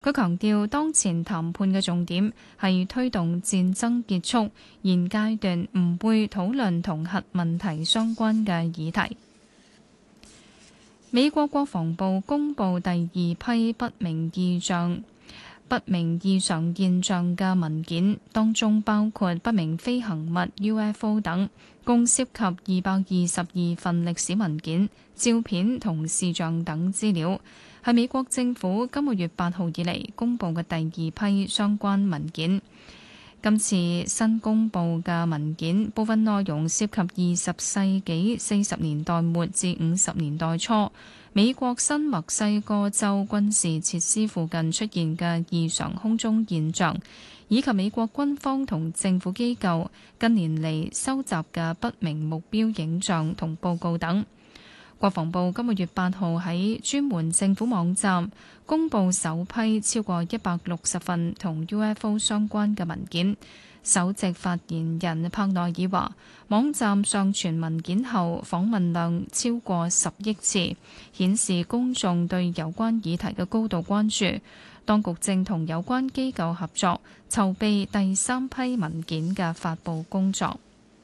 佢強調，當前談判嘅重點係推動戰爭結束，現階段唔會討論同核問題相關嘅議題。美國國防部公布第二批不明異常現象嘅文件，當中包括不明飛行物 UFO 等，共涉及222份歷史文件、照片同視像等資料，係美國政府今個月8號以嚟公布嘅第二批相關文件。今次新公布嘅文件，部分內容涉及20世紀40年代末至50年代初美國新墨西哥州軍事設施附近出現嘅異常空中現象，以及美國軍方同政府機構近年嚟收集嘅不明目標影像同報告等。國防部今個月8號喺專門政府網站公布首批超過160份同 UFO 相關嘅文件。首席發言人帕內爾話，網站上傳文件後訪問量超過10億次，顯示公眾對有關議題嘅高度關注。當局正同有關機構合作，籌備第3批文件嘅發佈工作。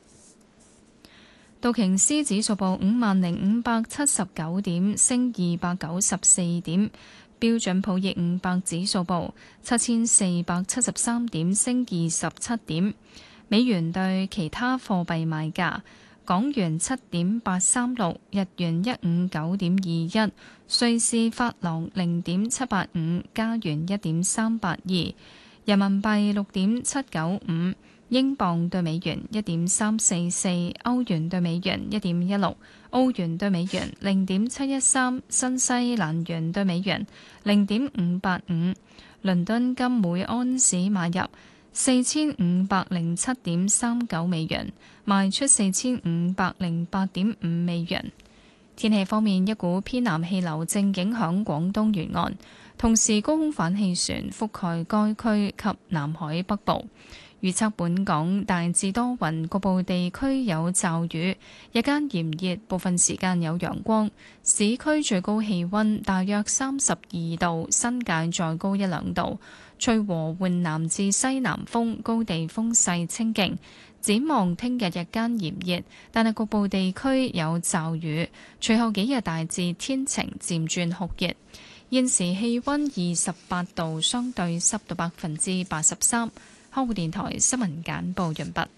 道瓊斯指數報50,579點，升294點。標準普爾500指數報7473點，升27點。美元對其他貨幣賣價：港元7.836，日元159.21，瑞士法郎0.785，加元1.382，人民幣6.795。英鎊對美元1.344，歐元對美元1.16，澳元對美元0.713，新西蘭元對美元0.585。倫敦金每安士買入4507.39美元，賣出4508.5美元。天氣方面，一股偏南氣流正影響廣東沿岸，同時高空反氣旋覆蓋該區及南海北部。預測本港大致多雲，局部地區有驟雨，日間炎熱，部分時間有陽光。市區最高氣溫大約32度，新界再高1-2度。吹和緩南至西南風，高地風勢清勁。展望聽日日間炎熱，但係局部地區有驟雨，隨後幾日大致天晴，漸轉酷熱。現時氣溫28度，相對濕度83%。香港電台新聞簡報完畢。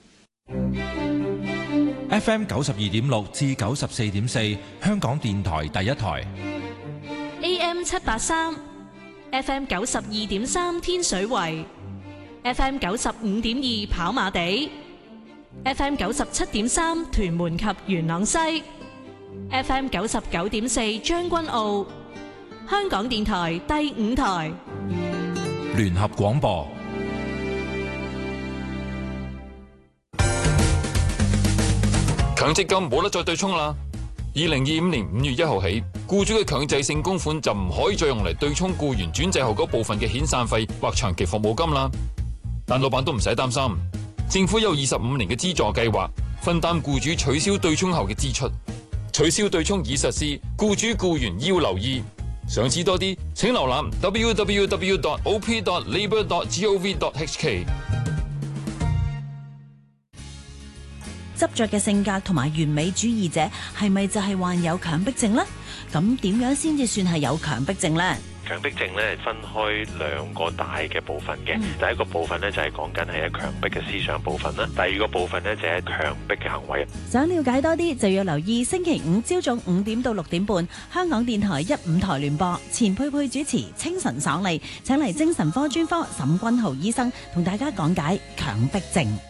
FM 92.6至94.4，香港電台第一台。 AM 783 ，FM 92.3天水圍，FM 95.2跑馬地，FM 97.3屯門及元朗西，FM 99.4將軍澳。香港電台第5台聯合廣播。 強積金冇得再對沖啦！2025年5月1號起，僱主嘅強制性供款就唔可以再用嚟對沖僱員轉制後嗰部分嘅遣散費或長期服務金啦。但老闆都唔使擔心，政府有25年嘅資助計劃，分擔僱主取消對沖後嘅支出。取消對沖已實施，僱主僱員要留意。想知多啲，請瀏覽 www.op.labor.gov.hk。 執着嘅性格同埋完美主義者係咪就係患有強迫症呢？咁點樣先至算係有強迫症呢？ 強迫症咧分開2個大嘅部分嘅，第一個部分咧就係講緊係強迫嘅思想部分啦，第二個部分咧就係強迫嘅行為。 想了解多啲就要留意星期5朝早5點到6點半，香港電台1-5台聯播，錢佩佩主持，清晨爽利，請嚟精神科專科沈君豪醫生同大家講解強迫症。